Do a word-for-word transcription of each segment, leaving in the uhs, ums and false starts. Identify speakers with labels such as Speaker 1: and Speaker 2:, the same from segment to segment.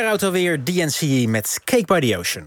Speaker 1: Shout-out alweer D N C met Cake by the Ocean.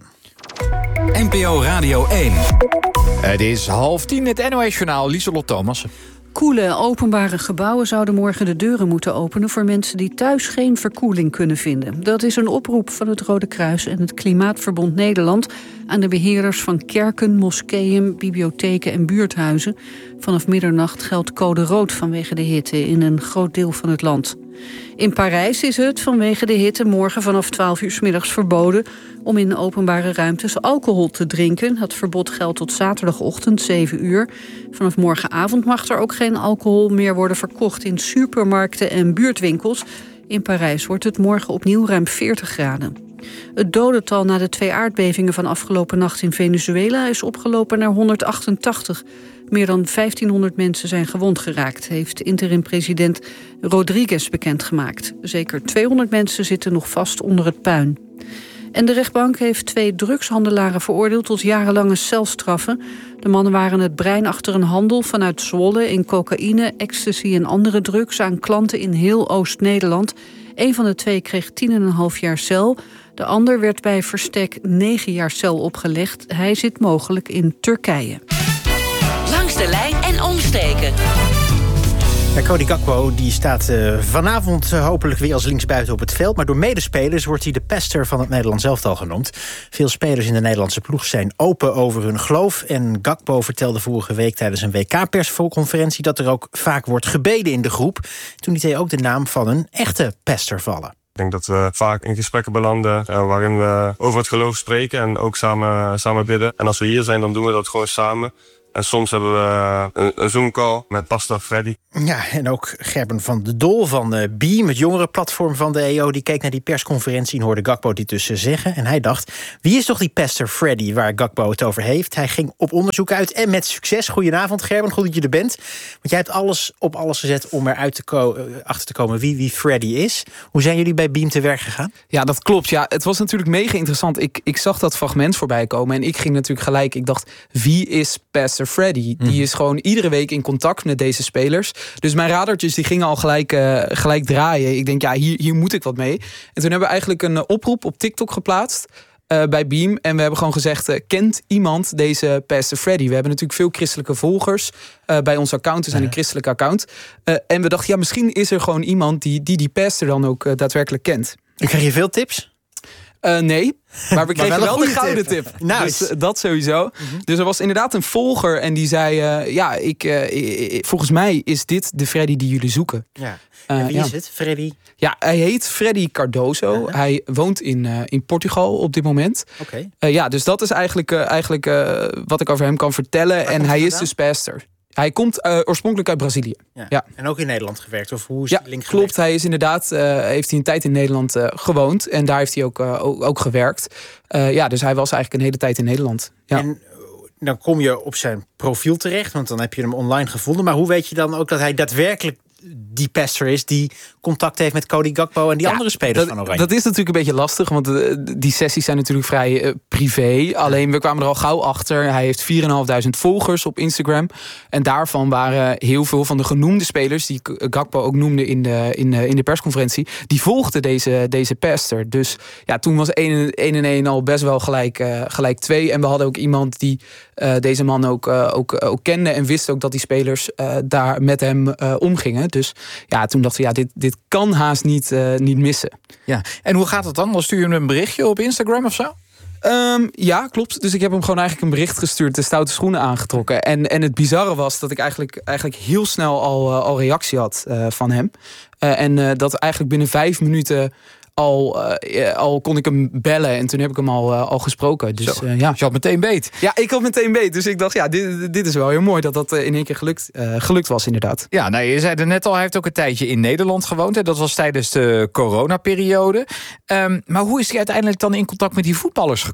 Speaker 2: N P O Radio één.
Speaker 3: Het is half tien, het N O S-journaal, Lieselot Thomassen.
Speaker 4: Koele openbare gebouwen zouden morgen de deuren moeten openen voor mensen die thuis geen verkoeling kunnen vinden. Dat is een oproep van het Rode Kruis en het Klimaatverbond Nederland aan de beheerders van kerken, moskeeën, bibliotheken en buurthuizen. Vanaf middernacht geldt code rood vanwege de hitte in een groot deel van het land. In Parijs is het vanwege de hitte morgen vanaf twaalf uur 's middags verboden om in openbare ruimtes alcohol te drinken. Het verbod geldt tot zaterdagochtend zeven uur. Vanaf morgenavond mag er ook geen alcohol meer worden verkocht in supermarkten en buurtwinkels. In Parijs wordt het morgen opnieuw ruim veertig graden. Het dodental na de twee aardbevingen van afgelopen nacht in Venezuela is opgelopen naar honderdachtentachtig. Meer dan vijftienhonderd mensen zijn gewond geraakt, heeft interim-president Rodriguez bekendgemaakt. Zeker tweehonderd mensen zitten nog vast onder het puin. En de rechtbank heeft twee drugshandelaren veroordeeld tot jarenlange celstraffen. De mannen waren het brein achter een handel vanuit Zwolle in cocaïne, ecstasy en andere drugs aan klanten in heel Oost-Nederland. Een van de twee kreeg tien en een half jaar cel. De ander werd bij verstek negen jaar cel opgelegd. Hij zit mogelijk in Turkije.
Speaker 5: Langs de lijn en omsteken.
Speaker 1: Ja, Cody Gakpo die staat uh, vanavond uh, hopelijk weer als linksbuiten op het veld. Maar door medespelers wordt hij de pester van het Nederlands elftal genoemd. Veel spelers in de Nederlandse ploeg zijn open over hun geloof. En Gakpo vertelde vorige week tijdens een W K-persconferentie dat er ook vaak wordt gebeden in de groep. Toen liet hij ook de naam van een echte pester vallen.
Speaker 6: Ik denk dat we vaak in gesprekken belanden uh, waarin we over het geloof spreken en ook samen, samen bidden. En als we hier zijn, dan doen we dat gewoon samen. En soms hebben we een, een Zoom-call met pastor Freddy.
Speaker 1: Ja, en ook Gerben van de Dol van uh, Beam, het jongerenplatform van de E O... die keek naar die persconferentie en hoorde Gakpo dit tussen zeggen. En hij dacht, wie is toch die pastor Freddy waar Gakpo het over heeft? Hij ging op onderzoek uit en met succes. Goedenavond Gerben, goed dat je er bent. Want jij hebt alles op alles gezet om eruit te ko- achter te komen wie, wie Freddy is. Hoe zijn jullie bij Beam te werk gegaan?
Speaker 7: Ja, dat klopt. Ja, het was natuurlijk mega interessant. Ik, ik zag dat fragment voorbij komen en ik ging natuurlijk gelijk... Ik dacht, wie is pastor Freddy? Die mm. is gewoon iedere week in contact met deze spelers. Dus mijn radartjes die gingen al gelijk, uh, gelijk draaien. Ik denk, ja, hier, hier moet ik wat mee. En toen hebben we eigenlijk een oproep op TikTok geplaatst uh, bij Beam. En we hebben gewoon gezegd, uh, kent iemand deze pastor Freddy? We hebben natuurlijk veel christelijke volgers uh, bij ons account. We zijn een christelijke account. Uh, en we dachten, ja, misschien is er gewoon iemand die die, die pastor dan ook uh, daadwerkelijk kent.
Speaker 1: En krijg je veel tips?
Speaker 7: Uh, nee, maar we kregen maar wel, wel de gouden tip. tip.
Speaker 1: Nice.
Speaker 7: Dus uh, dat sowieso. Mm-hmm. Dus er was inderdaad een volger en die zei... Uh, ja, ik, uh, volgens mij is dit de Freddy die jullie zoeken.
Speaker 1: Ja. En wie uh, is ja. het, Freddy?
Speaker 7: Ja, hij heet Freddy Cardoso. Uh-huh. Hij woont in, uh, in Portugal op dit moment.
Speaker 1: Oké. Okay.
Speaker 7: Uh, ja, dus dat is eigenlijk, uh, eigenlijk uh, wat ik over hem kan vertellen. Waar en hij is dus pastor. Hij komt uh, oorspronkelijk uit Brazilië.
Speaker 1: Ja.
Speaker 7: Ja.
Speaker 1: En ook in Nederland gewerkt? Of hoe is
Speaker 7: ja,
Speaker 1: die link
Speaker 7: klopt. Hij is inderdaad, uh, heeft hij een tijd in Nederland uh, gewoond. En daar heeft hij ook, uh, ook, ook gewerkt. Uh, ja, dus hij was eigenlijk een hele tijd in Nederland. Ja.
Speaker 1: En dan kom je op zijn profiel terecht, want dan heb je hem online gevonden. Maar hoe weet je dan ook dat hij daadwerkelijk die pastor is die contact heeft met Cody Gakpo en die ja, andere spelers
Speaker 7: dat,
Speaker 1: van Oranje?
Speaker 7: Dat is natuurlijk een beetje lastig, want de, die sessies zijn natuurlijk vrij uh, privé. Alleen we kwamen er al gauw achter. Hij heeft vier en een half duizend volgers op Instagram. En daarvan waren heel veel van de genoemde spelers, die Gakpo ook noemde in de, in de, in de persconferentie, die volgden deze, deze pastor. Dus ja, toen was één en één al best wel gelijk, uh, gelijk twee. En we hadden ook iemand die uh, deze man ook, uh, ook, uh, ook kende en wist ook dat die spelers uh, daar met hem uh, omgingen. Dus ja, toen dachten we, ja, dit, dit kan haast niet, uh, niet missen.
Speaker 3: Ja, en hoe gaat het dan? Dan stuur je hem een berichtje op Instagram of zo?
Speaker 7: Um, ja, klopt. Dus ik heb hem gewoon eigenlijk een bericht gestuurd, de stoute schoenen aangetrokken. En, en het bizarre was dat ik eigenlijk, eigenlijk heel snel al, uh, al reactie had uh, van hem. Uh, en uh, dat eigenlijk binnen vijf minuten... Al, uh, al kon ik hem bellen en toen heb ik hem al, uh, al gesproken. Dus, uh, ja.
Speaker 3: Je had meteen beet.
Speaker 7: Ja, ik had meteen beet. Dus ik dacht, ja, dit, dit is wel heel mooi dat dat in één keer gelukt, uh, gelukt was inderdaad.
Speaker 3: Ja, nou, je zei er net al, hij heeft ook een tijdje in Nederland gewoond. Hè? Dat was tijdens de coronaperiode. Um, maar hoe is hij uiteindelijk dan in contact met die voetballers gekomen?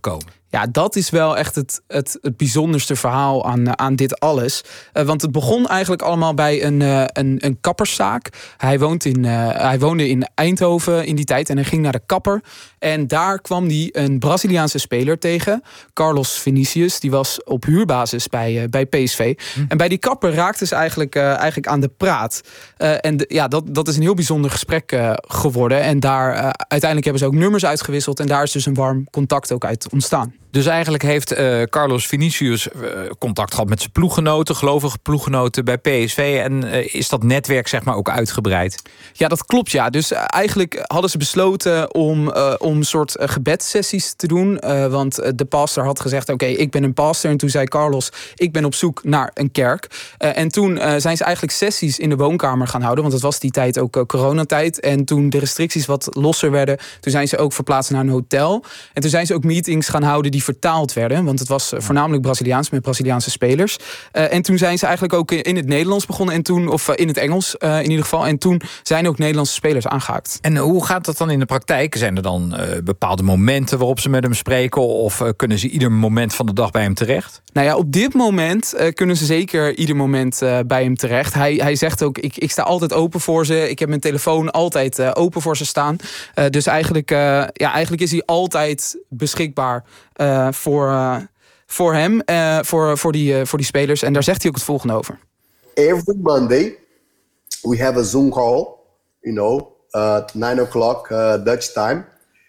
Speaker 7: Ja, dat is wel echt het, het, het bijzonderste verhaal aan, uh, aan dit alles. Uh, want het begon eigenlijk allemaal bij een, uh, een, een kapperszaak. Hij, woont in, uh, hij woonde in Eindhoven in die tijd en hij ging naar de kapper. En daar kwam hij een Braziliaanse speler tegen, Carlos Vinicius. Die was op huurbasis bij, uh, bij P S V. Hm. En bij die kapper raakten ze eigenlijk, uh, eigenlijk aan de praat. Uh, en de, ja, dat, dat is een heel bijzonder gesprek uh, geworden. En daar uh, uiteindelijk hebben ze ook nummers uitgewisseld. En daar is dus een warm contact ook uit ontstaan.
Speaker 3: Dus eigenlijk heeft uh, Carlos Vinicius uh, contact gehad met zijn ploeggenoten, gelovige ploeggenoten bij P S V. En uh, is dat netwerk zeg maar ook uitgebreid?
Speaker 7: Ja, dat klopt, ja. Dus uh, eigenlijk hadden ze besloten om, uh, om een soort uh, gebedssessies te doen. Uh, want uh, de pastor had gezegd, oké, okay, ik ben een pastor. En toen zei Carlos, ik ben op zoek naar een kerk. Uh, en toen uh, zijn ze eigenlijk sessies in de woonkamer gaan houden. Want het was die tijd ook uh, coronatijd. En toen de restricties wat losser werden, toen zijn ze ook verplaatst naar een hotel. En toen zijn ze ook meetings gaan houden die vertaald werden. Want het was voornamelijk Braziliaans met Braziliaanse spelers. Uh, en toen zijn ze eigenlijk ook in het Nederlands begonnen. En toen, of uh, in het Engels uh, in ieder geval. En toen zijn ook Nederlandse spelers aangehaakt.
Speaker 3: En hoe gaat dat dan in de praktijk? Zijn er dan uh, bepaalde momenten waarop ze met hem spreken? Of uh, kunnen ze ieder moment van de dag bij hem terecht?
Speaker 7: Nou ja, op dit moment uh, kunnen ze zeker ieder moment uh, bij hem terecht. Hij, hij zegt ook, ik, ik sta altijd open voor ze. Ik heb mijn telefoon altijd uh, open voor ze staan. Uh, dus eigenlijk, uh, ja, eigenlijk is hij altijd beschikbaar Uh, voor, uh, voor hem, uh, voor, voor, die, uh, voor die spelers. En daar zegt hij ook het volgende over.
Speaker 8: Every Monday we have a Zoom call, you know, uh, nine o'clock uh, Dutch time,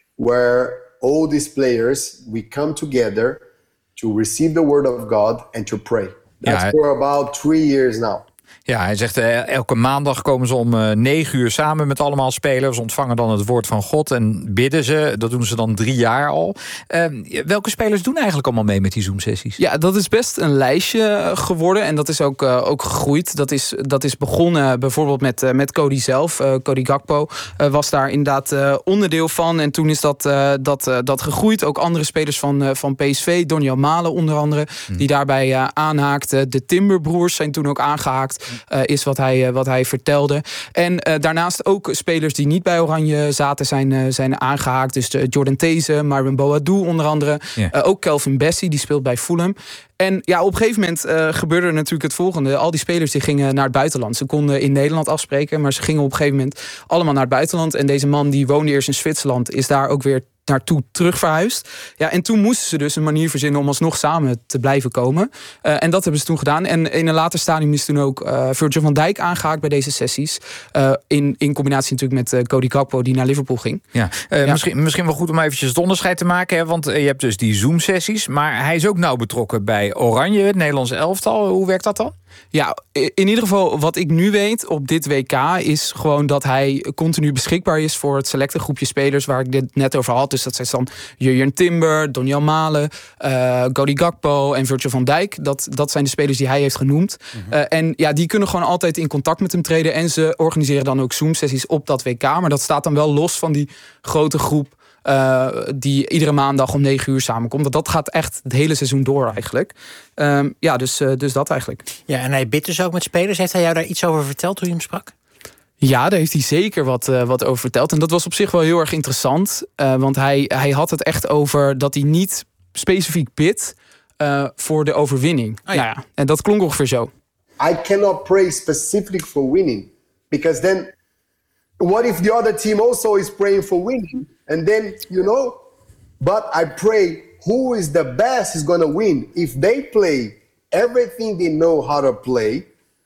Speaker 8: where all these players, we come together to receive the word of God and to pray. That's
Speaker 3: ja,
Speaker 8: for about three years now.
Speaker 3: Ja, hij zegt uh, elke maandag komen ze om uh, negen uur samen met allemaal spelers, ontvangen dan het woord van God en bidden ze. Dat doen ze dan drie jaar al. Uh, welke spelers doen eigenlijk allemaal mee met die Zoom-sessies?
Speaker 7: Ja, dat is best een lijstje geworden en dat is ook, uh, ook gegroeid. Dat is, dat is begonnen bijvoorbeeld met, uh, met Cody zelf. Uh, Cody Gakpo uh, was daar inderdaad uh, onderdeel van en toen is dat, uh, dat, uh, dat gegroeid. Ook andere spelers van, uh, van P S V, Doniel Malen onder andere, hmm. die daarbij uh, aanhaakten. De Timberbroers zijn toen ook aangehaakt. Uh, is wat hij, uh, wat hij vertelde. En uh, daarnaast ook spelers die niet bij Oranje zaten zijn, uh, zijn aangehaakt. Dus de Jordan These, Marvin Boadou onder andere. Yeah. Uh, ook Kelvin Bessie, die speelt bij Fulham. En ja, op een gegeven moment uh, gebeurde er natuurlijk het volgende. Al die spelers die gingen naar het buitenland. Ze konden in Nederland afspreken, maar ze gingen op een gegeven moment allemaal naar het buitenland. En deze man die woonde eerst in Zwitserland, is daar ook weer naartoe terug verhuisd. Ja, en toen moesten ze dus een manier verzinnen om alsnog samen te blijven komen. Uh, en dat hebben ze toen gedaan. En in een later stadium is toen ook uh, Virgil van Dijk aangehaakt bij deze sessies. Uh, in, in combinatie natuurlijk met uh, Cody Gakpo die naar Liverpool ging.
Speaker 3: Ja, uh,
Speaker 7: ja.
Speaker 3: Misschien, misschien wel goed om eventjes het onderscheid te maken. Hè? Want uh, je hebt dus die Zoom-sessies. Maar hij is ook nauw betrokken bij Oranje, het Nederlandse elftal. Hoe werkt dat dan?
Speaker 7: Ja, in ieder geval wat ik nu weet op dit W K is gewoon dat hij continu beschikbaar is voor het selecte groepje spelers waar ik dit net over had. Dus dat zijn dan Jurjen Timber, Doniel Malen, uh, Cody Gakpo en Virgil van Dijk. Dat, dat zijn de spelers die hij heeft genoemd. Mm-hmm. Uh, en ja, die kunnen gewoon altijd in contact met hem treden. En ze organiseren dan ook Zoom-sessies op dat W K. Maar dat staat dan wel los van die grote groep Uh, die iedere maandag om negen uur samenkomt. Dat, dat gaat echt het hele seizoen door eigenlijk. Um, ja, dus, uh, dus dat eigenlijk.
Speaker 1: Ja, en hij bidt dus ook met spelers. Heeft hij jou daar iets over verteld toen je hem sprak?
Speaker 7: Ja, daar heeft hij zeker wat, uh, wat over verteld. En dat was op zich wel heel erg interessant. Uh, want hij, hij had het echt over dat hij niet specifiek bidt uh, voor de overwinning. Oh ja. Nou ja, en dat klonk ongeveer zo.
Speaker 8: I cannot pray specifically for winning. Because then, what if the other team also is praying for winning? And then, you know, but I pray who is the best is going to win. If they play everything they know how to play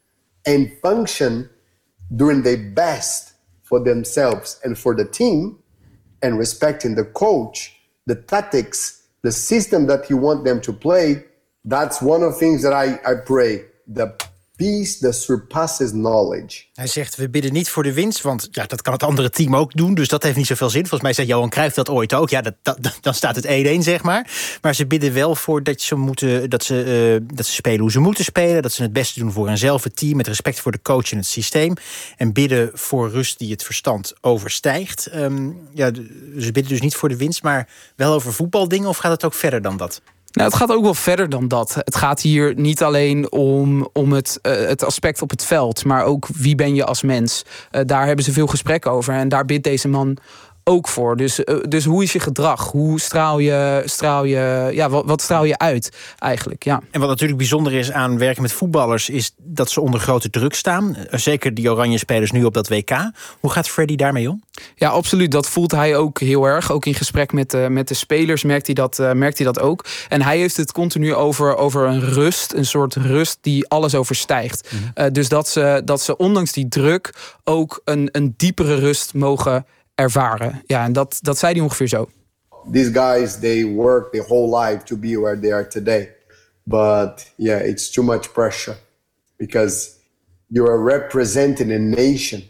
Speaker 8: and function doing their best for themselves and for the team and respecting the coach, the tactics, the system that you want them to play, that's one of the things that I, I pray. The peace that surpasses knowledge.
Speaker 1: Hij zegt, we bidden niet voor de winst, want ja, dat kan het andere team ook doen, dus dat heeft niet zoveel zin. Volgens mij zei Johan Cruijff dat ooit ook. Ja, dat, dat, dan staat het één-één, zeg maar. Maar ze bidden wel voor dat ze, moeten, dat, ze, uh, dat ze spelen hoe ze moeten spelen, dat ze het beste doen voor hunzelf, het team, met respect voor de coach en het systeem. En bidden voor rust die het verstand overstijgt. Um, ja, ze bidden dus niet voor de winst, maar wel over voetbaldingen, of gaat het ook verder dan dat?
Speaker 7: Nou, het gaat ook wel verder dan dat. Het gaat hier niet alleen om, om het, uh, het aspect op het veld, maar ook wie ben je als mens. Uh, daar hebben ze veel gesprek over en daar bidt deze man ook voor. Dus, uh, dus hoe is je gedrag? Hoe straal je, straal je ja, wat, wat straal je uit eigenlijk? Ja.
Speaker 1: En wat natuurlijk bijzonder is aan werken met voetballers is dat ze onder grote druk staan. Zeker die oranje spelers nu op dat W K. Hoe gaat Freddie daarmee om?
Speaker 7: Ja, absoluut. Dat voelt hij ook heel erg. Ook in gesprek met de, met de spelers merkt hij, dat, uh, merkt hij dat ook. En hij heeft het continu over, over een rust. Een soort rust die alles overstijgt. Mm-hmm. Uh, dus dat ze, dat ze ondanks die druk ook een, een diepere rust mogen ervaren. Ja, en dat, dat zei hij ongeveer zo.
Speaker 8: These guys, they work their whole life to be where they are today. But yeah, it's too much pressure. Because you are representing a nation.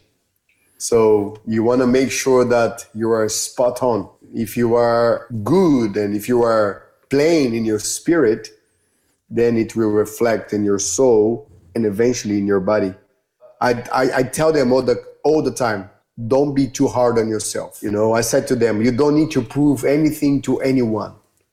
Speaker 8: So you want to make sure that you are spot on. If you are good and if you are playing in your spirit, then it will reflect in your soul and eventually in your body. I, I, I tell them all the, all the time, don't be too hard on yourself. You know, I said to them, you don't need to prove anything to anyone.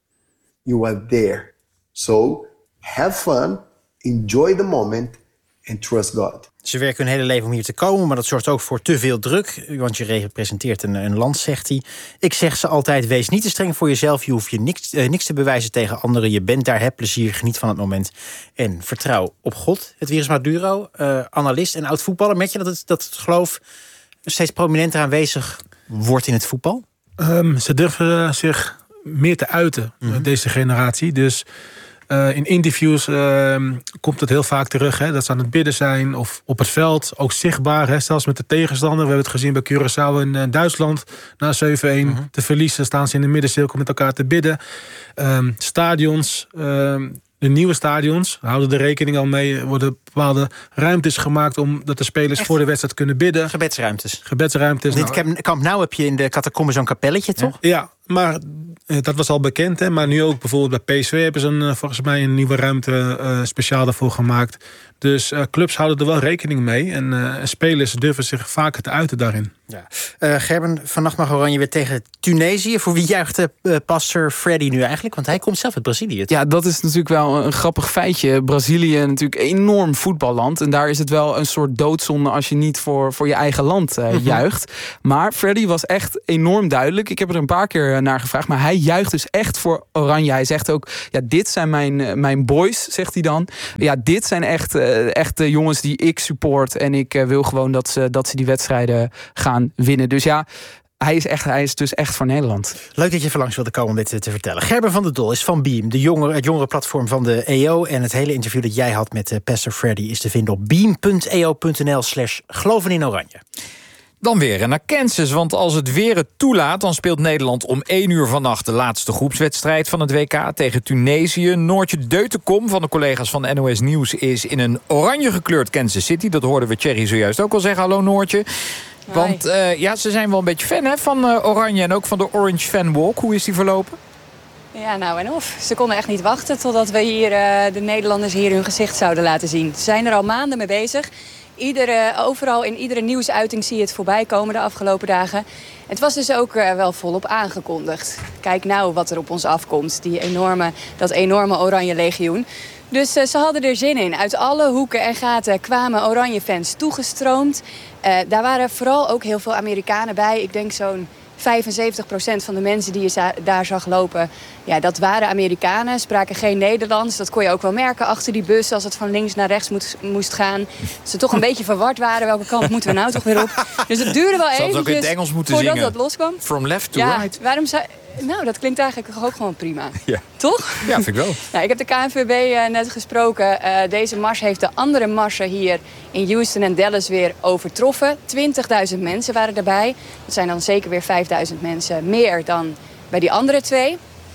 Speaker 8: You are there. So have fun, enjoy the moment and trust God.
Speaker 1: Ze werken hun hele leven om hier te komen, maar dat zorgt ook voor te veel druk. Want je representeert een, een land, zegt hij. Ik zeg ze altijd, wees niet te streng voor jezelf. Je hoeft je niks, uh, niks te bewijzen tegen anderen. Je bent daar, heb plezier, geniet van het moment. En vertrouw op God. Het Virus Maduro, uh, analist en oud-voetballer. Merk je dat het, dat het geloof steeds prominenter aanwezig wordt in het voetbal?
Speaker 9: Um, ze durven zich meer te uiten, mm-hmm. deze generatie. Dus Uh, in interviews uh, komt het heel vaak terug. Hè, dat ze aan het bidden zijn of op het veld. Ook zichtbaar, hè, zelfs met de tegenstander. We hebben het gezien bij Curaçao in uh, Duitsland. Na zeven-een mm-hmm. te verliezen staan ze in de middencirkel met elkaar te bidden. Um, stadions, um, de nieuwe stadions, houden er rekening al mee. Er worden bepaalde ruimtes gemaakt omdat de spelers Echt? voor de wedstrijd kunnen bidden.
Speaker 1: Gebedsruimtes.
Speaker 9: Gebedsruimtes.
Speaker 1: Dit nou, Camp Nou heb je in de catacombe zo'n kapelletje, toch?
Speaker 9: Ja, ja, maar dat was al bekend. Hè? Maar nu ook bijvoorbeeld bij P S V hebben ze een, volgens mij een nieuwe ruimte uh, speciaal daarvoor gemaakt. Dus uh, clubs houden er wel rekening mee. En uh, spelers durven zich vaker te uiten daarin.
Speaker 1: Ja. Uh, Gerben, vannacht mag Oranje weer tegen Tunesië. Voor wie juicht uh, pastor Freddy nu eigenlijk? Want hij komt zelf uit Brazilië.
Speaker 7: Ja, dat is natuurlijk wel een grappig feitje. Brazilië natuurlijk enorm voetballand. En daar is het wel een soort doodzonde als je niet voor, voor je eigen land uh, juicht. Maar Freddy was echt enorm duidelijk. Ik heb er een paar keer naar gevraagd. Maar hij juicht dus echt voor Oranje. Hij zegt ook, ja, dit zijn mijn, mijn boys, zegt hij dan. Ja, dit zijn echt, uh, echt de jongens die ik support. En ik uh, wil gewoon dat ze, dat ze die wedstrijden gaan winnen. Dus ja, Hij is, echt, hij is dus echt voor Nederland.
Speaker 1: Leuk dat je even langs wilde komen om dit te vertellen. Gerben van der Dol is van Beam, de jongere, het jongerenplatform van de E O. En het hele interview dat jij had met uh, pastor Freddy is te vinden op beam punt e o punt n l slash geloven in oranje.
Speaker 3: Dan weer naar Kansas, want als het weer het toelaat, dan speelt Nederland om één uur vannacht de laatste groepswedstrijd van het W K tegen Tunesië. Noortje Deutenkom van de collega's van N O S Nieuws is in een oranje gekleurd Kansas City. Dat hoorden we Thierry zojuist ook al zeggen. Hallo Noortje. Want uh, ja, ze zijn wel een beetje fan hè, van uh, Oranje en ook van de Orange Fan Walk. Hoe is die verlopen?
Speaker 10: Ja, nou en of. Ze konden echt niet wachten totdat we hier uh, de Nederlanders hier hun gezicht zouden laten zien. Ze zijn er al maanden mee bezig. Iedere, overal in iedere nieuwsuiting zie je het voorbij komen de afgelopen dagen. Het was dus ook uh, wel volop aangekondigd. Kijk nou wat er op ons afkomt. Die enorme, dat enorme Oranje Legioen. Dus uh, ze hadden er zin in. Uit alle hoeken en gaten kwamen Oranje-fans toegestroomd. Uh, daar waren vooral ook heel veel Amerikanen bij. Ik denk zo'n vijfenzeventig procent van de mensen die je za- daar zag lopen, ja, dat waren Amerikanen, spraken geen Nederlands. Dat kon je ook wel merken achter die bus als het van links naar rechts moet, moest gaan. Ze toch een beetje verward waren. Welke kant moeten we nou toch weer op? Dus het duurde wel eventjes
Speaker 3: ook in het Engels moeten
Speaker 10: voordat
Speaker 3: zingen.
Speaker 10: dat loskwam.
Speaker 3: From left to
Speaker 10: ja,
Speaker 3: right.
Speaker 10: Waarom zou... Nou, dat klinkt eigenlijk ook gewoon prima.
Speaker 3: Ja.
Speaker 10: Toch?
Speaker 3: Ja, vind ik wel.
Speaker 10: Nou, ik heb de K N V B uh, net gesproken. Uh, deze mars heeft de andere marsen hier in Houston en Dallas weer overtroffen. twintigduizend mensen waren erbij. Dat zijn dan zeker weer vijfduizend mensen meer dan bij die andere twee.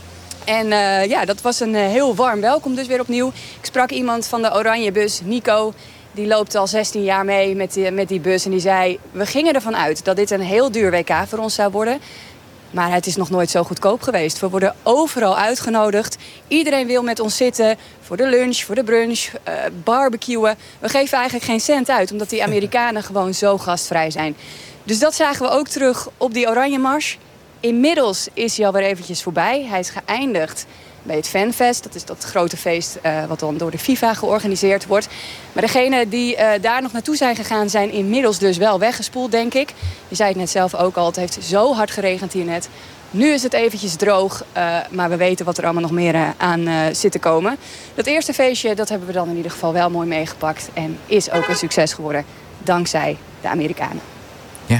Speaker 10: En uh, ja, dat was een uh, heel warm welkom dus weer opnieuw. Ik sprak iemand van de Oranjebus, Nico. Die loopt al zestien jaar mee met die, met die bus. En die zei, we gingen ervan uit dat dit een heel duur W K voor ons zou worden. Maar het is nog nooit zo goedkoop geweest. We worden overal uitgenodigd. Iedereen wil met ons zitten voor de lunch, voor de brunch, uh, barbecuen. We geven eigenlijk geen cent uit, omdat die Amerikanen gewoon zo gastvrij zijn. Dus dat zagen we ook terug op die Oranje Mars. Inmiddels is hij alweer eventjes voorbij. Hij is geëindigd bij het Fanfest. Dat is dat grote feest uh, wat dan door de FIFA georganiseerd wordt. Maar degenen die uh, daar nog naartoe zijn gegaan zijn inmiddels dus wel weggespoeld, denk ik. Je zei het net zelf ook al, het heeft zo hard geregend hier net. Nu is het eventjes droog, uh, maar we weten wat er allemaal nog meer uh, aan uh, zit te komen. Dat eerste feestje, dat hebben we dan in ieder geval wel mooi meegepakt. En is ook een succes geworden, dankzij de Amerikanen.
Speaker 3: Ja.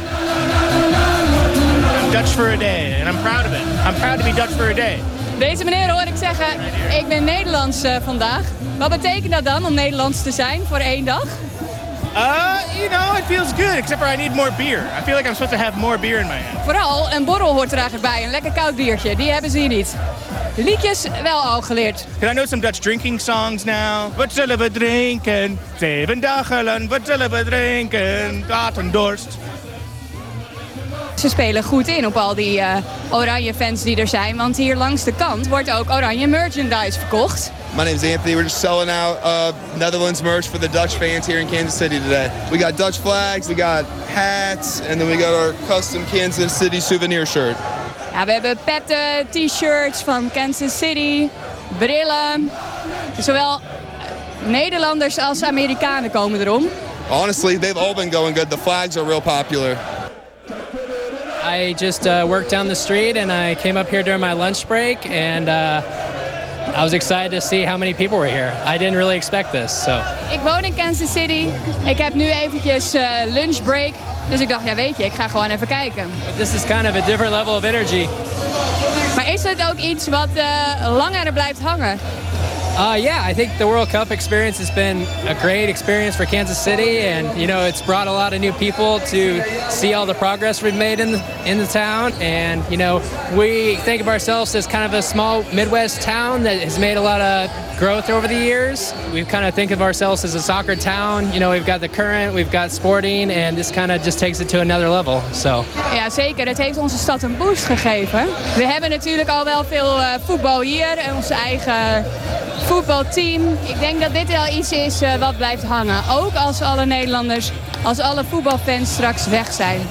Speaker 11: Dutch for a day, and I'm proud of it. I'm proud to be Dutch for a day.
Speaker 10: Deze meneer hoor ik zeggen, ik ben Nederlands uh, vandaag. Wat betekent dat dan om Nederlands te zijn voor één dag?
Speaker 11: Uh, you know, it feels good, except for I need more beer. I feel like I'm supposed to have more beer in my hand.
Speaker 10: Vooral een borrel hoort er eigenlijk bij, een lekker koud biertje. Die hebben ze hier niet. De liedjes wel al geleerd.
Speaker 11: Can I know some Dutch drinking songs now? Wat zullen we drinken? Zeven dagen lang, wat zullen we drinken? Kaat en dorst.
Speaker 10: Ze spelen goed in op al die uh, oranje fans die er zijn. Want hier langs de kant wordt ook oranje merchandise verkocht.
Speaker 12: My name is Anthony. We're just selling out uh, Netherlands merch for the Dutch fans here in Kansas City today. We got Dutch flags, we got hats, and then we got our custom Kansas City souvenir shirt.
Speaker 10: Ja, we hebben petten, t-shirts van Kansas City, brillen. Zowel Nederlanders als Amerikanen komen erom.
Speaker 12: Honestly, they've all been going good. The flags are real popular.
Speaker 13: I just uh, worked down the street and I came up here during my lunch break and uh, I was excited to see how many people were here. I didn't really expect this, so.
Speaker 10: Ik woon in Kansas City. Ik heb nu eventjes uh, lunch break. Dus ik dacht, ja weet je, ik ga gewoon even kijken.
Speaker 13: This is kind of a different level of energy.
Speaker 10: Maar is het ook iets wat uh, langer blijft hangen?
Speaker 13: Uh, yeah, I think the World Cup experience has been a great experience for Kansas City, and you know it's brought a lot of new people to see all the progress we've made in the, in the town. And you know we think of ourselves as kind of a small Midwest town that has made a lot of growth over the years. We kind of think of ourselves as a soccer town. You know, we've got the Current, we've got Sporting, and this kind of just takes it to another level. So.
Speaker 10: Ja, zeker. Het heeft onze stad een boost gegeven. We hebben natuurlijk al wel veel uh, voetbal hier en onze eigen voetbalteam. Ik denk dat dit wel iets is uh, wat blijft hangen. Ook als alle Nederlanders, als alle voetbalfans straks weg zijn.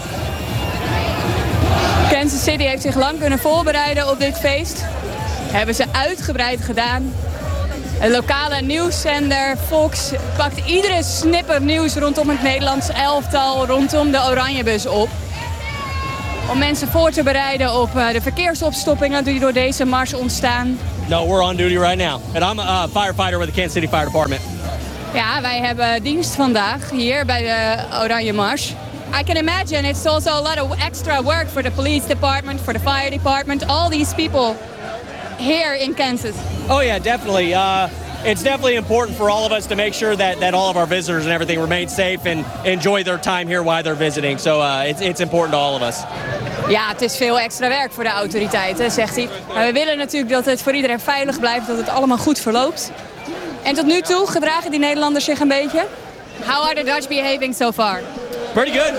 Speaker 10: Kansas City heeft zich lang kunnen voorbereiden op dit feest. Hebben ze uitgebreid gedaan. Een lokale nieuwszender, Fox, pakt iedere snipper nieuws rondom het Nederlands elftal, rondom de Oranjebus op. Om mensen voor te bereiden op uh, de verkeersopstoppingen die door deze mars ontstaan.
Speaker 14: No, we're on duty right now. And I'm a uh, firefighter with the Kansas City Fire Department.
Speaker 10: Ja, wij hebben dienst vandaag hier bij de Oranje Mars. I can imagine it's also a lot of extra work for the police department, for the fire department, all these people here in Kansas.
Speaker 14: Oh yeah, definitely. Uh, it's definitely important for all of us to make sure that, that all of our visitors and everything remain safe and enjoy their time here while they're visiting. So uh, it's, it's important to all of us.
Speaker 10: Ja, het is veel extra werk voor de autoriteiten, zegt hij. Maar we willen natuurlijk dat het voor iedereen veilig blijft, dat het allemaal goed verloopt. En tot nu toe gedragen die Nederlanders zich een beetje. How are the Dutch behaving so far?
Speaker 14: Pretty good.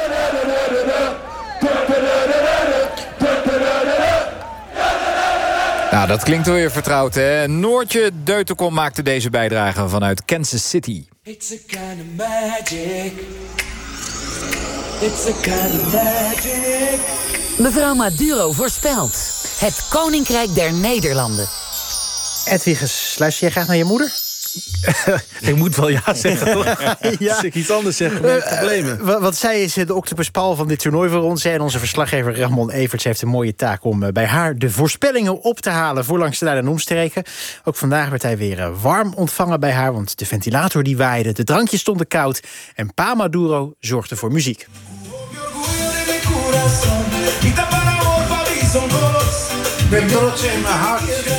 Speaker 3: Nou, dat klinkt wel weer vertrouwd, hè? Noortje Deutenkom maakte deze bijdrage vanuit Kansas City.
Speaker 15: It's a kind of magic. It's a kind of magic.
Speaker 5: Mevrouw Maduro voorspelt. Het Koninkrijk der Nederlanden.
Speaker 1: Edwiges, luister jij graag naar je moeder?
Speaker 9: Ik moet wel ja zeggen, toch? Ja. Als ik iets anders zeg, heb ik problemen.
Speaker 1: Uh, wat zij is de octopuspal van dit toernooi voor ons. En onze verslaggever Ramon Everts heeft een mooie taak om uh, bij haar de voorspellingen op te halen voor langs de lijn en omstreken. Ook vandaag werd hij weer uh, warm ontvangen bij haar, want de ventilator die waaide, de drankjes stonden koud en Pa Maduro zorgde voor muziek.
Speaker 16: Met in mijn hart.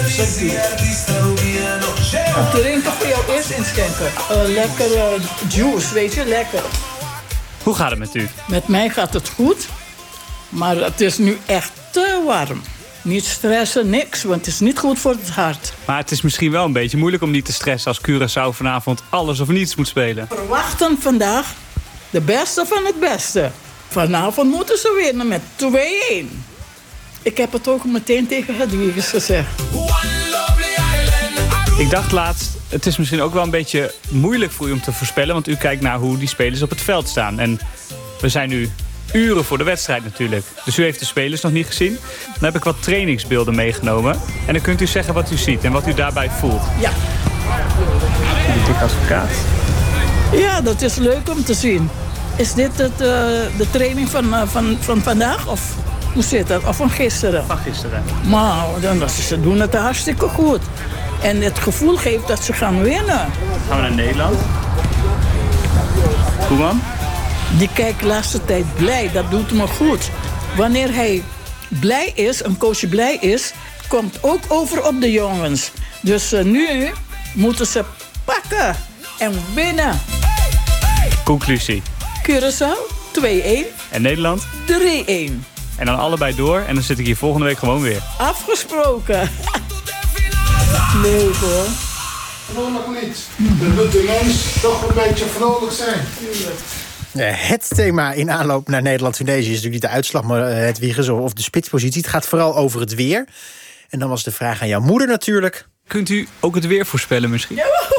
Speaker 16: Drink voor jou eerst inschenken. Uh, lekker uh, juice, weet je, lekker.
Speaker 17: Hoe gaat het met u?
Speaker 16: Met mij gaat het goed, maar het is nu echt te warm. Niet stressen, niks, want het is niet goed voor het hart.
Speaker 17: Maar het is misschien wel een beetje moeilijk om niet te stressen als Curaçao vanavond alles of niets moet spelen.
Speaker 16: We verwachten vandaag de beste van het beste. Vanavond moeten ze winnen met twee-één. Ik heb het ook meteen tegen Hedwiges gezegd.
Speaker 17: Ik dacht laatst, het is misschien ook wel een beetje moeilijk voor u om te voorspellen, want u kijkt naar hoe die spelers op het veld staan. En we zijn nu uren voor de wedstrijd natuurlijk. Dus u heeft de spelers nog niet gezien. Dan heb ik wat trainingsbeelden meegenomen. En dan kunt u zeggen wat u ziet en wat u daarbij voelt.
Speaker 16: Ja.
Speaker 17: De Dick Advocaat.
Speaker 16: Ja, dat is leuk om te zien. Is dit het, uh, de training van, uh, van, van vandaag? Of hoe zit dat? Of van gisteren?
Speaker 17: Van gisteren.
Speaker 16: Maar dan, ze doen het hartstikke goed. En het gevoel geeft dat ze gaan winnen.
Speaker 17: Gaan we naar Nederland. Koeman?
Speaker 16: Die kijkt de laatste tijd blij. Dat doet me goed. Wanneer hij blij is, een coach blij is, komt ook over op de jongens. Dus uh, nu moeten ze pakken en winnen.
Speaker 17: Conclusie.
Speaker 16: Curaçao twee-één.
Speaker 17: En Nederland?
Speaker 16: drie-één.
Speaker 17: En dan allebei door en dan zit ik hier volgende week gewoon weer.
Speaker 16: Afgesproken. Leuk hoor.
Speaker 18: Vrolijk niet. Dan moet de mens toch een beetje vrolijk zijn.
Speaker 1: Ja, het thema in aanloop naar Nederland-Tunesië is natuurlijk niet de uitslag, maar het Wiegers of de spitspositie. Het gaat vooral over het weer. En dan was de vraag aan jouw moeder natuurlijk.
Speaker 17: Kunt u ook het weer voorspellen misschien?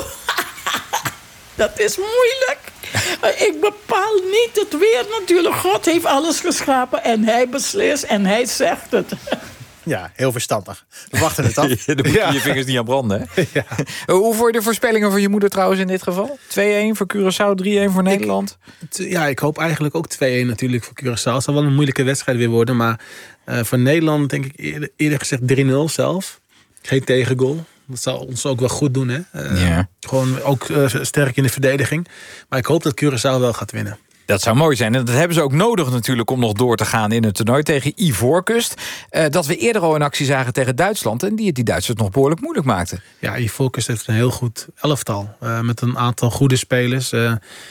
Speaker 16: Dat is moeilijk. Ik bepaal niet het weer natuurlijk. God heeft alles geschapen en hij beslist en hij zegt het.
Speaker 1: Ja, heel verstandig. We wachten het af.
Speaker 3: Dan moet je ja. je vingers niet aan branden. Hè? Ja. Hoe voor je de voorspellingen van je moeder trouwens in dit geval? twee-één voor Curaçao, drie-één voor Nederland?
Speaker 9: Ik, ja, ik hoop eigenlijk ook twee-één natuurlijk voor Curaçao. Het zal wel een moeilijke wedstrijd weer worden. Maar uh, voor Nederland denk ik eerder, eerder gezegd drie-nul zelf. Geen tegengoal. Dat zal ons ook wel goed doen. Hè? Uh, ja. Gewoon ook uh, sterk in de verdediging. Maar ik hoop dat Curaçao wel gaat winnen.
Speaker 3: Dat zou mooi zijn. En dat hebben ze ook nodig natuurlijk om nog door te gaan in het toernooi tegen Ivoorkust. Uh, dat we eerder al in actie zagen tegen Duitsland. En die het die Duitsers nog behoorlijk moeilijk maakten.
Speaker 9: Ja, Ivoorkust heeft een heel goed elftal. Uh, met een aantal goede spelers. Uh,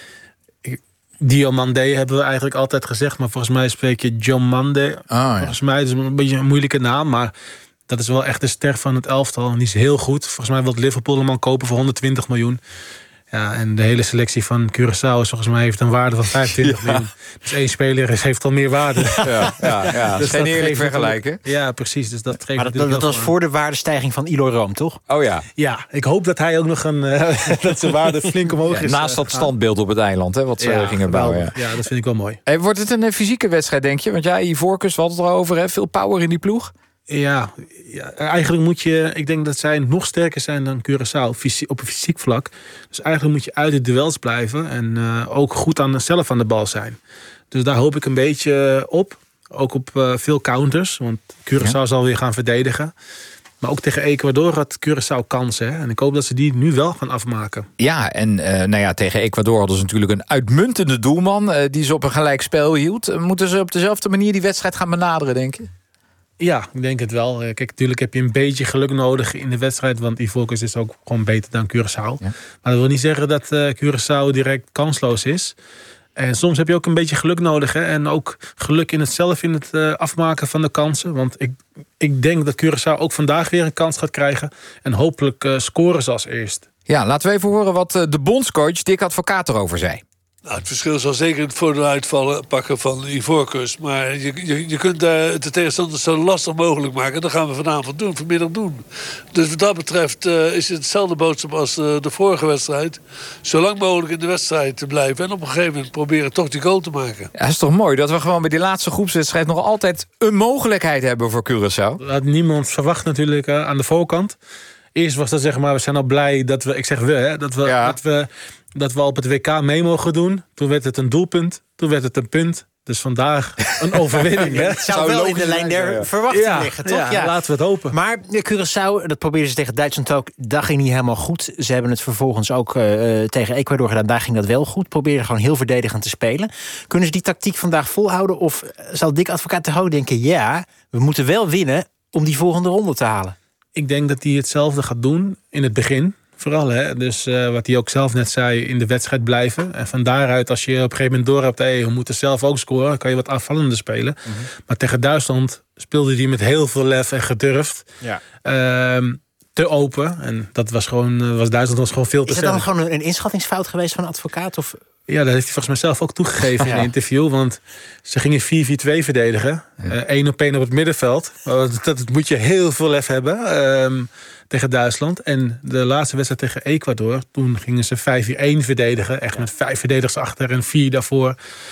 Speaker 9: Diomande hebben we eigenlijk altijd gezegd. Maar volgens mij spreek je Diomande. Oh, ja. Volgens mij is het een beetje een moeilijke naam. Maar dat is wel echt de ster van het elftal. En die is heel goed. Volgens mij wil Liverpool hem al kopen voor honderdtwintig miljoen. Ja, en de hele selectie van Curaçao is volgens mij heeft een waarde van vijfentwintig ja. miljoen. Dus één speler is, heeft al meer waarde.
Speaker 3: Ja, ja, ja. Dus geen eerlijk vergelijken.
Speaker 9: Ja, precies. Dus dat geeft
Speaker 1: maar dat, dat was voor de waardestijging van Eloy Room, toch?
Speaker 3: Oh ja.
Speaker 9: Ja, ik hoop dat hij ook nog een uh, dat zijn waarde flink omhoog is.
Speaker 3: Ja, naast dat standbeeld op het eiland, hè, wat ze ja, gingen bouwen. Ja.
Speaker 9: ja, dat vind ik wel mooi.
Speaker 3: Hey, wordt het een uh, fysieke wedstrijd, denk je? Want ja, Ivoorkust, we hadden het erover, hè? Veel power in die ploeg.
Speaker 9: Ja, ja, eigenlijk moet je... Ik denk dat zij nog sterker zijn dan Curaçao fysie, op een fysiek vlak. Dus eigenlijk moet je uit de duels blijven. En uh, ook goed aan, zelf aan de bal zijn. Dus daar hoop ik een beetje op. Ook op uh, veel counters. Want Curaçao ja. zal weer gaan verdedigen. Maar ook tegen Ecuador had Curaçao kansen. Hè? En ik hoop dat ze die nu wel gaan afmaken.
Speaker 3: Ja, en uh, nou ja, tegen Ecuador hadden ze natuurlijk een uitmuntende doelman. Uh, die ze op een gelijk spel hield. Uh, moeten ze op dezelfde manier die wedstrijd gaan benaderen, denk je?
Speaker 9: Ja, ik denk het wel. Kijk, natuurlijk heb je een beetje geluk nodig in de wedstrijd. Want Ivoorkust is ook gewoon beter dan Curaçao. Ja. Maar dat wil niet zeggen dat uh, Curaçao direct kansloos is. En soms heb je ook een beetje geluk nodig. Hè? En ook geluk in het zelf in het uh, afmaken van de kansen. Want ik, ik denk dat Curaçao ook vandaag weer een kans gaat krijgen. En hopelijk uh, scoren ze als eerst.
Speaker 3: Ja, laten we even horen wat uh, de bondscoach Dick Advocaat erover zei.
Speaker 19: Nou, het verschil zal zeker het voordeel uitvallen pakken van Ivoorkust. Maar je, je, je kunt uh, de tegenstanders zo lastig mogelijk maken. Dat gaan we vanavond doen, vanmiddag doen. Dus wat dat betreft uh, is het hetzelfde boodschap als uh, de vorige wedstrijd. Zo lang mogelijk in de wedstrijd te blijven. En op een gegeven moment proberen toch die goal te maken.
Speaker 3: Ja, het is toch mooi dat we gewoon bij die laatste groepswedstrijd nog altijd een mogelijkheid hebben voor Curaçao.
Speaker 9: Dat had niemand verwacht natuurlijk uh, aan de voorkant. Eerst was dat zeg maar, we zijn al blij dat we, ik zeg we, hè, dat we... Ja. Dat we dat we op het W K mee mogen doen. Toen werd het een doelpunt. Toen werd het een punt. Dus vandaag een overwinning. Hè?
Speaker 1: Het zou, zou wel in de lijn der ja. verwachting ja, liggen, toch?
Speaker 9: Ja, ja, laten we het hopen.
Speaker 1: Maar Curaçao, dat probeerden ze tegen Duitsland ook. Dat ging niet helemaal goed. Ze hebben het vervolgens ook uh, tegen Ecuador gedaan. Daar ging dat wel goed. Probeerden gewoon heel verdedigend te spelen. Kunnen ze die tactiek vandaag volhouden? Of zal Dick Advocaat de Hoo denken... ja, we moeten wel winnen om die volgende ronde te halen?
Speaker 9: Ik denk dat hij hetzelfde gaat doen in het begin. Vooral, hè. Dus uh, wat hij ook zelf net zei, in de wedstrijd blijven. En van daaruit, als je op een gegeven moment door hebt... Hey, we moeten zelf ook scoren, kan je wat afvallender spelen. Mm-hmm. Maar tegen Duitsland speelde hij met heel veel lef en gedurfd. Ja. Uh, te open. En dat was gewoon, was Duitsland was gewoon veel te sterk.
Speaker 1: Is het dan gewoon een inschattingsfout geweest van een advocaat? Of...
Speaker 9: Ja, dat heeft hij volgens mij zelf ook toegegeven ja. in een interview. Want ze gingen vier vier twee verdedigen. Eén ja. uh, op één op het middenveld. Dat, dat moet je heel veel lef hebben. Um, tegen Duitsland. En de laatste wedstrijd tegen Ecuador... toen gingen ze vijf vier een verdedigen. Echt met vijf verdedigers achter en vier daarvoor.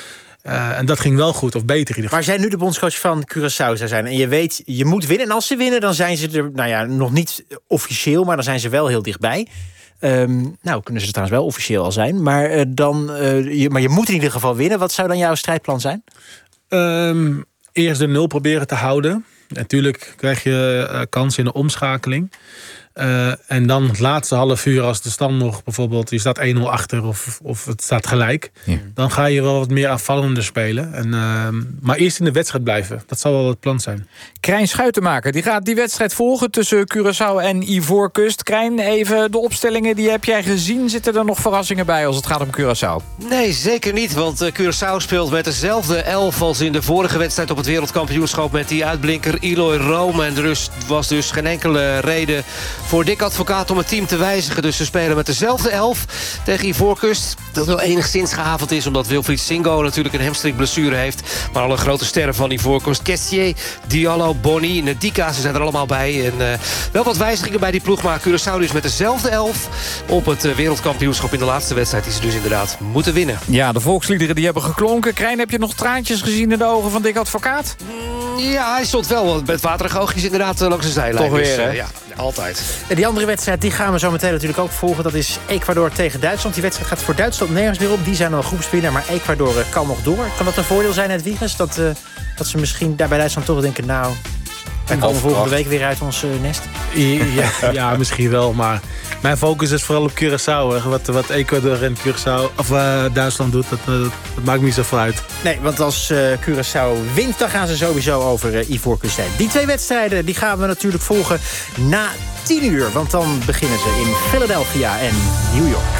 Speaker 9: Uh, en dat ging wel goed, of beter in ieder geval.
Speaker 1: Maar zij nu de bondscoach van Curaçao zou zijn. En je weet, je moet winnen. En als ze winnen, dan zijn ze er, nou ja, nog niet officieel, maar dan zijn ze wel heel dichtbij. Um, nou, kunnen ze trouwens wel officieel al zijn. Maar, uh, dan, uh, je, maar je moet in ieder geval winnen. Wat zou dan jouw strijdplan zijn?
Speaker 9: Um, eerst de nul proberen te houden. Natuurlijk krijg je uh, kans in de omschakeling. Uh, en dan het laatste half uur, als de stand nog bijvoorbeeld, je staat één nul achter of, of het staat gelijk. Ja. Dan ga je wel wat meer aanvallender spelen. En, uh, maar eerst in de wedstrijd blijven. Dat zal wel het plan zijn.
Speaker 3: Krijn Schuitenmaker, die gaat die wedstrijd volgen tussen Curaçao en Ivoorkust. Krijn, even de opstellingen, die heb jij gezien. Zitten er nog verrassingen bij als het gaat om Curaçao?
Speaker 20: Nee, zeker niet, want uh, Curaçao speelt met dezelfde elf als in de vorige wedstrijd op het wereldkampioenschap met die uitblinker Eloy Rome. En er was dus geen enkele reden voor Dick Advocaat om het team te wijzigen. Dus ze spelen met dezelfde elf tegen Ivoorkust. Dat wel enigszins gehavend is, omdat Wilfried Singo natuurlijk een hamstringblessure heeft. Maar alle grote sterren van Ivoorkust, Kessier, Diallo, Bonny, Ndika, ze zijn er allemaal bij. En uh, wel wat wijzigingen bij die ploeg, maar Curaçao dus met dezelfde elf op het uh, wereldkampioenschap in de laatste wedstrijd die ze dus inderdaad moeten winnen.
Speaker 3: Ja, de volksliederen die hebben geklonken. Krijn, heb je nog traantjes gezien in de ogen van Dick Advocaat?
Speaker 20: Ja, hij stond wel met waterige oogjes inderdaad langs de zijlijn.
Speaker 3: Toch weer,
Speaker 20: dus, uh,
Speaker 3: hè?
Speaker 20: ja, altijd.
Speaker 1: En die andere wedstrijd die gaan we zo meteen natuurlijk ook volgen. Dat is Ecuador tegen Duitsland. Die wedstrijd gaat voor Duitsland nergens meer op. Die zijn al groepswinnaar, maar Ecuador uh, kan nog door. Kan dat een voordeel zijn, het Wiegers? Dat, uh, dat ze misschien daar bij Duitsland toch denken, nou, wij komen volgende week weer uit ons uh, nest?
Speaker 9: Ja, ja, misschien wel, maar mijn focus is vooral op Curaçao. Hè. Wat, wat Ecuador en Curaçao, of uh, Duitsland doet, dat, uh, dat maakt me niet zoveel uit.
Speaker 1: Nee, want als uh, Curaçao wint, dan gaan ze sowieso over uh, Ivoorkust heen. Die twee wedstrijden die gaan we natuurlijk volgen na tien uur. Want dan beginnen ze in Philadelphia en New York.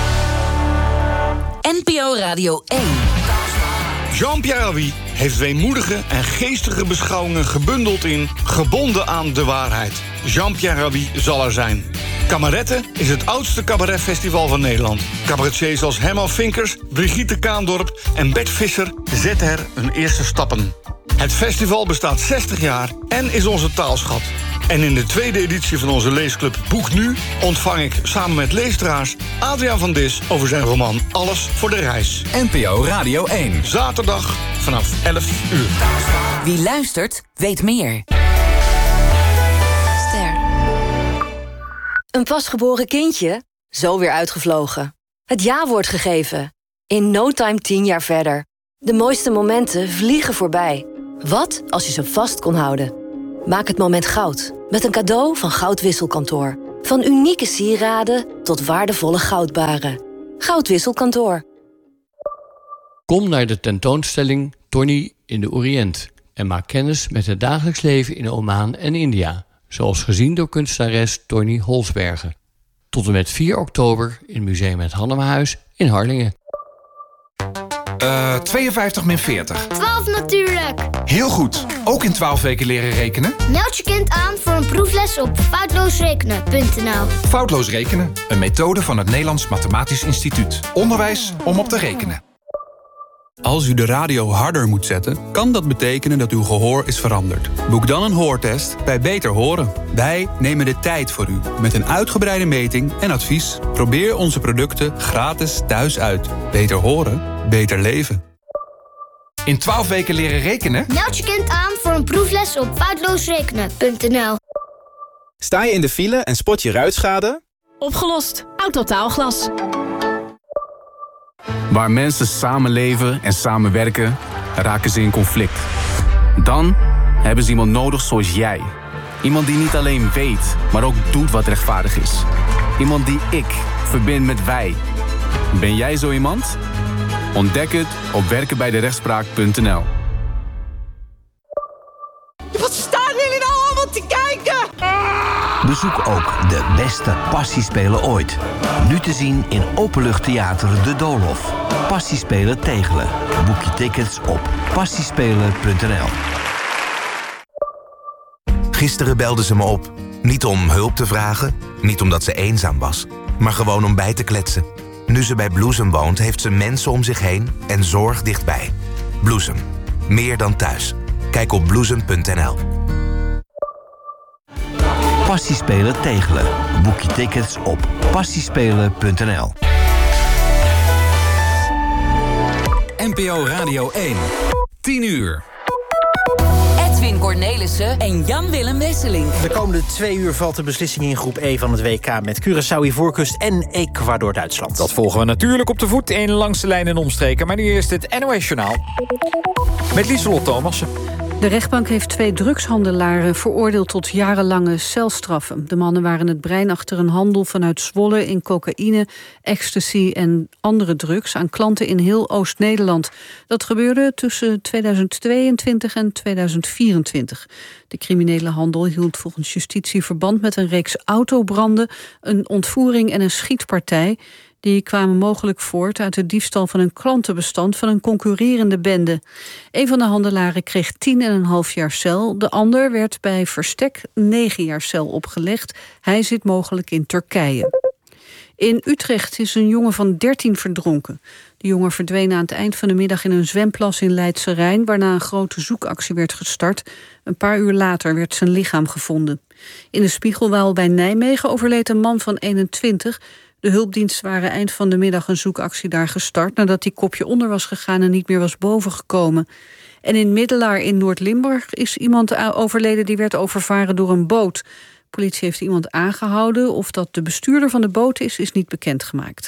Speaker 5: N P O Radio één.
Speaker 21: Jean-Pierre Rabhi heeft weemoedige en geestige beschouwingen gebundeld in Gebonden aan de waarheid. Jean-Pierre Rabhi zal er zijn. Kameretten is het oudste cabaretfestival van Nederland. Cabaretiers als Herman Vinkers, Brigitte Kaandorp en Bert Visser zetten er hun eerste stappen. Het festival bestaat zestig jaar en is onze taalschat. En in de tweede editie van onze leesclub Boek Nu ontvang ik samen met leesdraars Adriaan van Dis over zijn roman Alles voor de reis.
Speaker 2: N P O Radio één.
Speaker 21: Zaterdag vanaf elf uur.
Speaker 5: Wie luistert, weet meer.
Speaker 22: Ster. Een pasgeboren kindje, zo weer uitgevlogen. Het ja-woord gegeven. In no time tien jaar verder. De mooiste momenten vliegen voorbij. Wat als je ze vast kon houden? Maak het moment goud met een cadeau van Goudwisselkantoor. Van unieke sieraden tot waardevolle goudbaren. Goudwisselkantoor.
Speaker 23: Kom naar de tentoonstelling Tony in de Oriënt en maak kennis met het dagelijks leven in Oman en India, zoals gezien door kunstenares Tony Holsbergen. Tot en met vier oktober in Museum Het Hannemahuis in Harlingen.
Speaker 2: Uh, tweeënvijftig min veertig.
Speaker 24: twaalf natuurlijk.
Speaker 2: Heel goed. Ook in twaalf weken leren rekenen?
Speaker 24: Meld je kind aan voor een proefles op foutloosrekenen punt n l.
Speaker 2: Foutloos rekenen, een methode van het Nederlands Mathematisch Instituut. Onderwijs om op te rekenen.
Speaker 25: Als u de radio harder moet zetten, kan dat betekenen dat uw gehoor is veranderd. Boek dan een hoortest bij Beter Horen. Wij nemen de tijd voor u met een uitgebreide meting en advies. Probeer onze producten gratis thuis uit. Beter horen, beter leven.
Speaker 2: In twaalf weken leren rekenen?
Speaker 24: Meld je kind aan voor een proefles op foutloosrekenen punt n l.
Speaker 26: Sta je in de file en spot je ruitschade?
Speaker 27: Opgelost. Autotaalglas.
Speaker 26: Waar mensen samenleven en samenwerken, raken ze in conflict. Dan hebben ze iemand nodig zoals jij. Iemand die niet alleen weet, maar ook doet wat rechtvaardig is. Iemand die ik verbind met wij. Ben jij zo iemand? Ontdek het op werken bij de rechtspraak punt n l.
Speaker 15: Wat staan jullie nou allemaal te kijken?
Speaker 28: Bezoek ook de beste passiespelen ooit. Nu te zien in Openluchttheater De Doolhof. Passiespelen Tegelen. Boek je tickets op passiespelen punt n l.
Speaker 29: Gisteren belde ze me op. Niet om hulp te vragen, niet omdat ze eenzaam was, maar gewoon om bij te kletsen. Nu ze bij Bloesem woont, heeft ze mensen om zich heen en zorg dichtbij. Bloesem. Meer dan thuis. Kijk op bloesem punt n l.
Speaker 28: Passiespelen Tegelen. Boek je tickets op passiespelen punt n l.
Speaker 2: N P O Radio één. tien uur.
Speaker 5: Edwin Cornelissen en Jan-Willem Wesseling.
Speaker 1: De komende twee uur valt de beslissing in groep E van het W K... met Curaçao, Ivoorkust en Ecuador-Duitsland.
Speaker 3: Dat volgen we natuurlijk op de voet in langs de lijn en omstreken. Maar nu eerst het N O S-journaal. Met Lieselot Thomassen.
Speaker 4: De rechtbank heeft twee drugshandelaren veroordeeld tot jarenlange celstraffen. De mannen waren het brein achter een handel vanuit Zwolle in cocaïne, ecstasy en andere drugs aan klanten in heel Oost-Nederland. Dat gebeurde tussen tweeduizend tweeëntwintig en tweeduizend vierentwintig. De criminele handel hield volgens justitie verband met een reeks autobranden, een ontvoering en een schietpartij. Die kwamen mogelijk voort uit de diefstal van een klantenbestand van een concurrerende bende. Een van de handelaren kreeg tien en een half jaar cel. De ander werd bij verstek negen jaar cel opgelegd. Hij zit mogelijk in Turkije. In Utrecht is een jongen van dertien verdronken. De jongen verdween aan het eind van de middag in een zwemplas in Leidse Rijn, waarna een grote zoekactie werd gestart. Een paar uur later werd zijn lichaam gevonden. In de Spiegelwaal bij Nijmegen overleed een man van eenentwintig... De hulpdiensten waren eind van de middag een zoekactie daar gestart, nadat hij kopje onder was gegaan en niet meer was bovengekomen. En in Middelaar in Noord-Limburg is iemand overleden die werd overvaren door een boot. Politie heeft iemand aangehouden. Of dat de bestuurder van de boot is, is niet bekendgemaakt.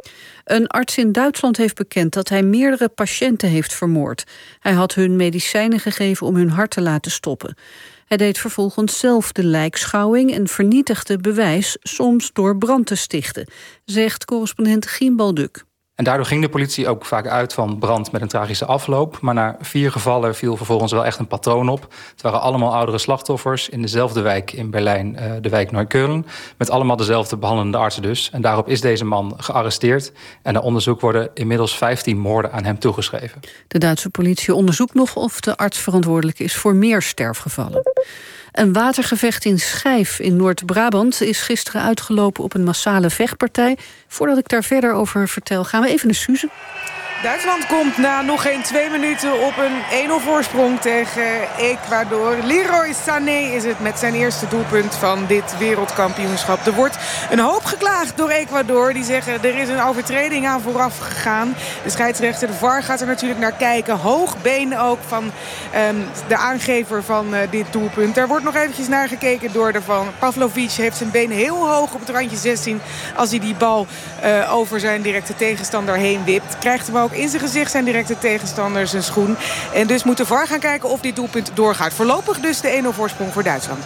Speaker 4: Een arts in Duitsland heeft bekend dat hij meerdere patiënten heeft vermoord. Hij had hun medicijnen gegeven om hun hart te laten stoppen. Hij deed vervolgens zelf de lijkschouwing en vernietigde bewijs, soms door brand te stichten, zegt correspondent Gien Balduk.
Speaker 6: En daardoor ging de politie ook vaak uit van brand met een tragische afloop. Maar na vier gevallen viel vervolgens wel echt een patroon op. Het waren allemaal oudere slachtoffers in dezelfde wijk in Berlijn, de wijk Neukölln. Met allemaal dezelfde behandelende artsen dus. En daarop is deze man gearresteerd. En na onderzoek worden inmiddels vijftien moorden aan hem toegeschreven.
Speaker 4: De Duitse politie onderzoekt nog of de arts verantwoordelijk is voor meer sterfgevallen. Een watergevecht in Schijf in Noord-Brabant is gisteren uitgelopen op een massale vechtpartij. Voordat ik daar verder over vertel, gaan we even naar Suze.
Speaker 7: Duitsland komt na nog geen twee minuten op een één nul voorsprong tegen Ecuador. Leroy Sané is het met zijn eerste doelpunt van dit wereldkampioenschap. Er wordt een hoop geklaagd door Ecuador. Die zeggen er is een overtreding aan vooraf gegaan. De scheidsrechter, de V A R, gaat er natuurlijk naar kijken. Hoog been ook van um, de aangever van uh, dit doelpunt. Daar wordt nog eventjes naar gekeken door de van. Pavlovic heeft zijn been heel hoog op het randje zestien. Als hij die bal uh, over zijn directe tegenstander heen wipt. Krijgt hem ook in zijn gezicht zijn directe tegenstander zijn schoen. En dus moet de V A R gaan kijken of dit doelpunt doorgaat. Voorlopig dus de één nul voorsprong voor Duitsland.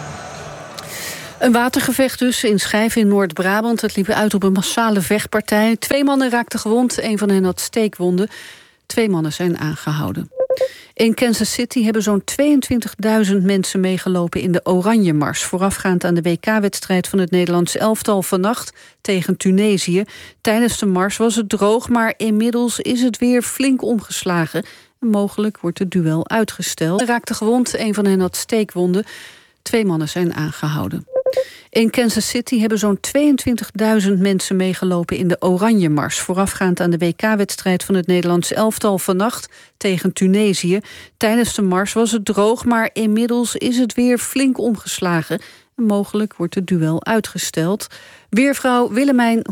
Speaker 4: Een watergevecht dus in Schijf in Noord-Brabant. Het liep uit op een massale vechtpartij. Twee mannen raakten gewond, een van hen had steekwonden. Twee mannen zijn aangehouden. In Kansas City hebben zo'n tweeëntwintigduizend mensen meegelopen in de Oranje Mars, voorafgaand aan de W K-wedstrijd van het Nederlands elftal vannacht tegen Tunesië. Tijdens de mars was het droog, maar inmiddels is het weer flink omgeslagen. Mogelijk wordt het duel uitgesteld. Er raakte gewond, een van hen had steekwonden. Twee mannen zijn aangehouden. In Kansas City hebben zo'n tweeëntwintigduizend mensen meegelopen in de Oranje Mars, voorafgaand aan de W K-wedstrijd van het Nederlands elftal vannacht tegen Tunesië. Tijdens de mars was het droog, maar inmiddels is het weer flink omgeslagen. Mogelijk wordt het duel uitgesteld. Weervrouw Willemijn